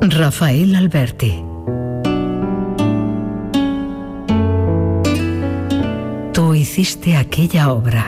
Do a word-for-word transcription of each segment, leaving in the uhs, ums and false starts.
Rafael Alberti. Tú hiciste aquella obra.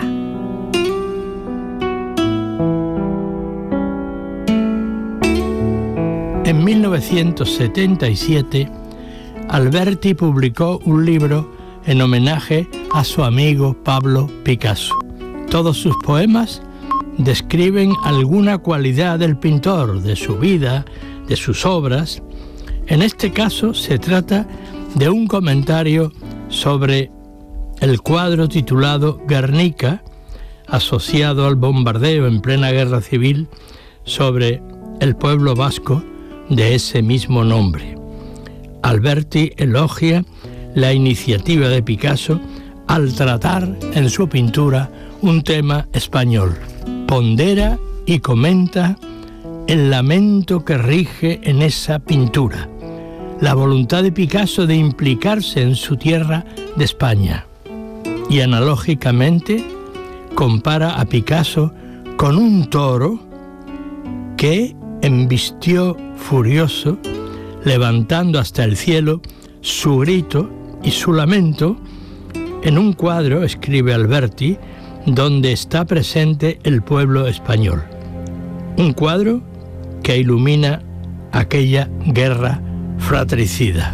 En mil novecientos setenta y siete, Alberti publicó un libro en homenaje a su amigo Pablo Picasso. Todos sus poemas describen alguna cualidad del pintor, de su vida, de sus obras. En este caso se trata de un comentario sobre el cuadro titulado Guernica, asociado al bombardeo en plena guerra civil sobre el pueblo vasco de ese mismo nombre. Alberti elogia la iniciativa de Picasso al tratar en su pintura un tema español. Pondera y comenta el lamento que rige en esa pintura, la voluntad de Picasso de implicarse en su tierra de España. Y analógicamente compara a Picasso con un toro que embistió furioso, levantando hasta el cielo su grito y su lamento en un cuadro, escribe Alberti, donde está presente el pueblo español. Un cuadro que ilumina aquella guerra fratricida.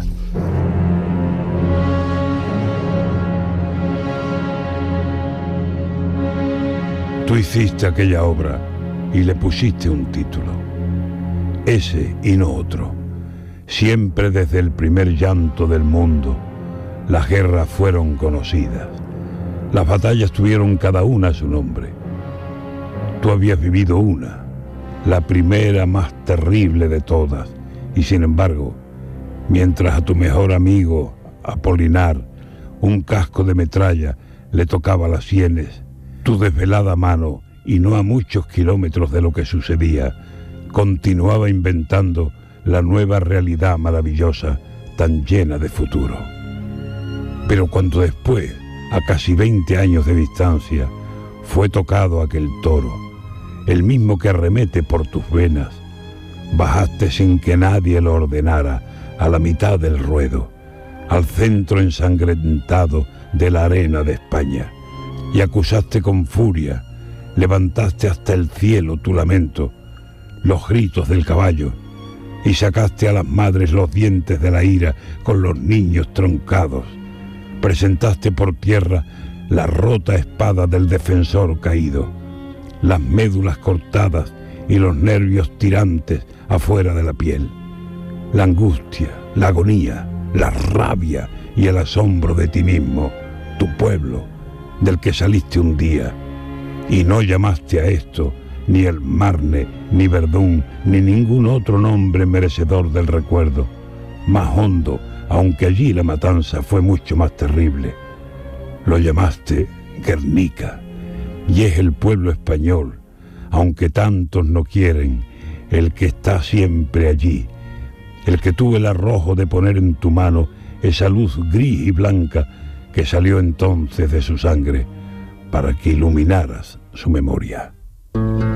Tú hiciste aquella obra y le pusiste un título. Ese y no otro. Siempre desde el primer llanto del mundo, las guerras fueron conocidas. Las batallas tuvieron cada una su nombre. Tú habías vivido una, la primera más terrible de todas, y sin embargo, mientras a tu mejor amigo, Apolinar, un casco de metralla le tocaba las sienes, tu desvelada mano, y no a muchos kilómetros de lo que sucedía, continuaba inventando la nueva realidad maravillosa, tan llena de futuro. Pero cuando después, a casi veinte años de distancia, fue tocado aquel toro, el mismo que arremete por tus venas, bajaste sin que nadie lo ordenara a la mitad del ruedo, al centro ensangrentado de la arena de España, y acusaste con furia, levantaste hasta el cielo tu lamento, los gritos del caballo, y sacaste a las madres los dientes de la ira con los niños troncados. Presentaste por tierra la rota espada del defensor caído, las médulas cortadas y los nervios tirantes afuera de la piel, la angustia, la agonía, la rabia y el asombro de ti mismo, tu pueblo, del que saliste un día, y no llamaste a esto ni el Marne, ni Verdún, ni ningún otro nombre merecedor del recuerdo, más hondo, aunque allí la matanza fue mucho más terrible. Lo llamaste Guernica, y es el pueblo español, aunque tantos no quieren, el que está siempre allí, el que tuvo el arrojo de poner en tu mano esa luz gris y blanca que salió entonces de su sangre, para que iluminaras su memoria.